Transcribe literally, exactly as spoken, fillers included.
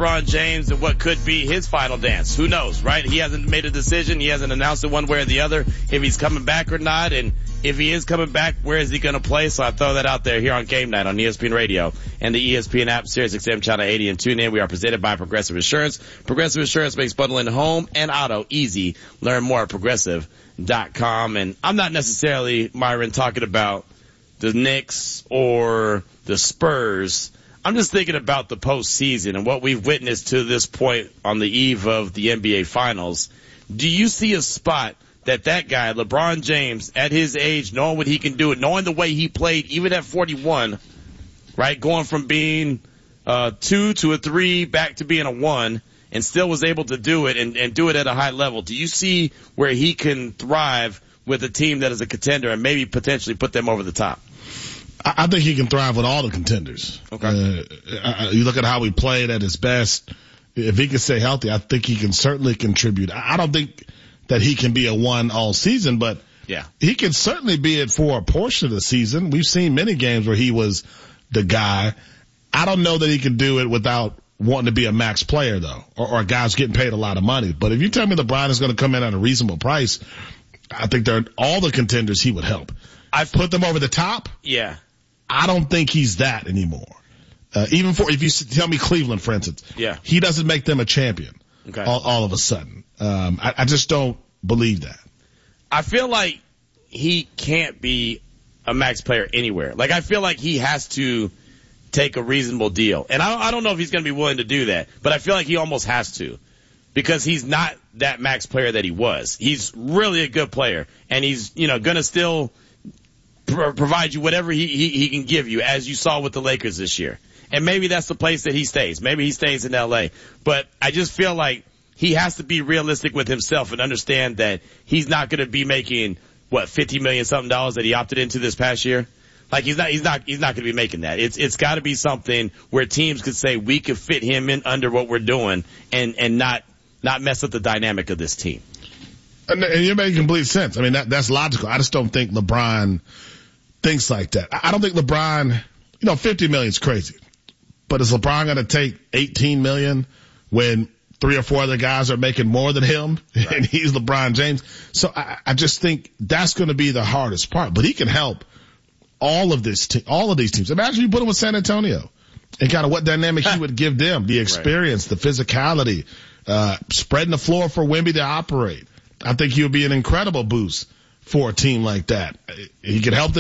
LeBron James and what could be his final dance. Who knows, right? He hasn't made a decision. He hasn't announced it one way or the other if he's coming back or not. And if he is coming back, where is he going to play? So I throw that out there here on Game Night on E S P N Radio and the E S P N app, Sirius X M Channel eighty, and tune in. We are presented by Progressive Insurance. Progressive Insurance makes bundling home and auto easy. Learn more at progressive dot com. And I'm not necessarily, Myron, talking about the Knicks or the Spurs. I'm just thinking about the postseason and what we've witnessed to this point on the eve of the N B A Finals. Do you see a spot that that guy, LeBron James, at his age, knowing what he can do, knowing the way he played, even at forty-one, right, going from being uh two to a three back to being a one, and still was able to do it and, and do it at a high level. Do you see where he can thrive with a team that is a contender and maybe potentially put them over the top? I think he can thrive with all the contenders. Okay. Uh, you look at how he played at his best. If he can stay healthy, I think he can certainly contribute. I don't think that he can be a one all season, but yeah, he can certainly be it for a portion of the season. We've seen many games where he was the guy. I don't know that he can do it without wanting to be a max player, though, or, or a guy who's getting paid a lot of money. But if you tell me LeBron is going to come in at a reasonable price, I think they're all the contenders he would help. I've put them over the top. Yeah. I don't think he's that anymore. Uh, even for, if you tell me Cleveland, for instance, yeah, he doesn't make them a champion. Okay. All, all of a sudden. Um, I, I just don't believe that. I feel like he can't be a max player anywhere. Like, I feel like he has to take a reasonable deal. And I, I don't know if he's going to be willing to do that, but I feel like he almost has to because he's not that max player that he was. He's really a good player, and he's, you know, going to still provide you whatever he, he, he can give you, as you saw with the Lakers this year. And maybe that's the place that he stays. Maybe he stays in L A. But I just feel like he has to be realistic with himself and understand that he's not going to be making, what, fifty million something dollars that he opted into this past year. Like, he's not, he's not, he's not going to be making that. It's, it's got to be something where teams could say we could fit him in under what we're doing and, and not, not mess up the dynamic of this team. And, and you're making complete sense. I mean, that, that's logical. I just don't think LeBron thinks like that. I don't think LeBron, you know, fifty million is crazy. But is LeBron going to take eighteen million when three or four other guys are making more than him? Right. And he's LeBron James. So I, I just think that's going to be the hardest part. But he can help all of this, te- all of these teams. Imagine you put him with San Antonio and kind of what dynamic he would give them, the experience, right, the physicality, uh, spreading the floor for Wemby to operate. I think he would be an incredible boost for a team like that. He could help the